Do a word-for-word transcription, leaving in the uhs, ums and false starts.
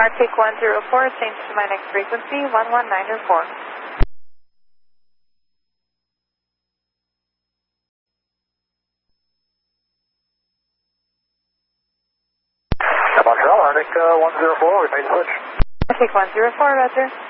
Arctic one zero four, change to my next frequency, one one nine zero four. Montreal, Arctic uh, one zero four, we made the switch. Arctic one zero four, roger.